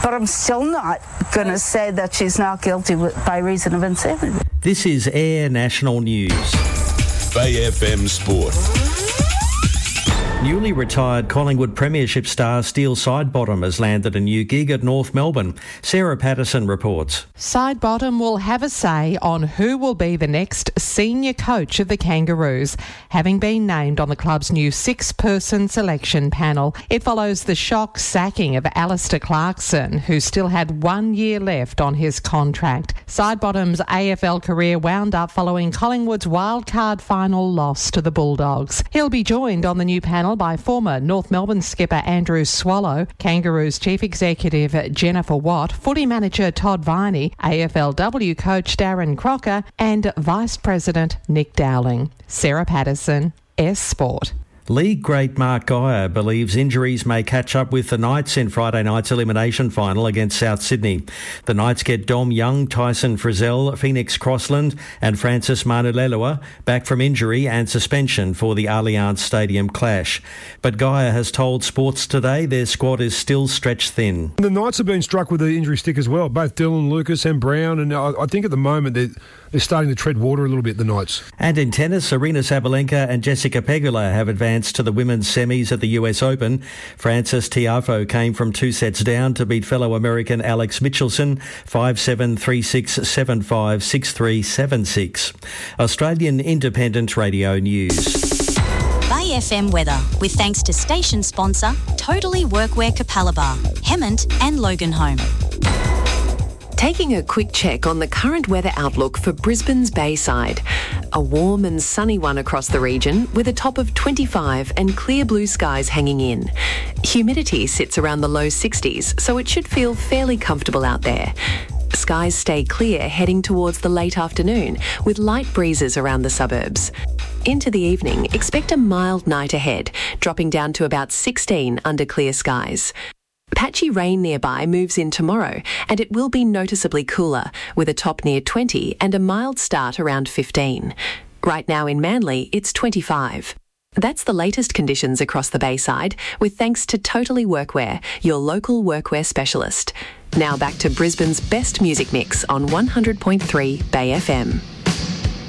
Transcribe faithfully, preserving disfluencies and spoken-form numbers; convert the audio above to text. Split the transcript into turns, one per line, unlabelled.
But I'm still not going to say that she's not guilty with, by reason of insanity.
This is Air National News.
Bay F M Sport.
Newly retired Collingwood Premiership star Steele Sidebottom has landed a new gig at North Melbourne. Sarah Patterson reports.
Sidebottom will have a say on who will be the next senior coach of the Kangaroos, having been named on the club's new six-person selection panel. It follows the shock sacking of Alistair Clarkson, who still had one year left on his contract. Sidebottom's A F L career wound up following Collingwood's wildcard final loss to the Bulldogs. He'll be joined on the new panel by former North Melbourne skipper Andrew Swallow, Kangaroos chief executive Jennifer Watt, footy manager Todd Viney, A F L W coach Darren Crocker and vice president Nick Dowling. Sarah Patterson, S Sport.
League great Mark Geyer believes injuries may catch up with the Knights in Friday night's elimination final against South Sydney. The Knights get Dom Young, Tyson Frizzell, Phoenix Crossland and Francis Manulelua back from injury and suspension for the Allianz Stadium clash. But Geyer has told Sports Today their squad is still stretched thin.
The Knights have been struck with the injury stick as well, both Dylan Lucas and Brown, and I, I think at the moment they're, they're starting to tread water a little bit, the Knights.
And in tennis, Serena Sabalenka and Jessica Pegula have advanced to the women's semis at the U S Open. Frances Tiafoe came from two sets down to beat fellow American Alex Mitchelson five seven, three six, seven five, six three, seven six. Australian Independent Radio News.
Bay F M weather, with thanks to station sponsor Totally Workwear Capalaba, Hemmant and Loganholme.
Taking a quick check on the current weather outlook for Brisbane's Bayside. A warm and sunny one across the region with a top of twenty-five and clear blue skies hanging in. Humidity sits around the low sixties, so it should feel fairly comfortable out there. Skies stay clear heading towards the late afternoon with light breezes around the suburbs. Into the evening, expect a mild night ahead, dropping down to about sixteen under clear skies. Patchy rain nearby moves in tomorrow, and it will be noticeably cooler, with a top near twenty and a mild start around fifteen. Right now in Manly, it's twenty-five. That's the latest conditions across the Bayside, with thanks to Totally Workwear, your local workwear specialist. Now back to Brisbane's best music mix on one hundred point three Bay F M.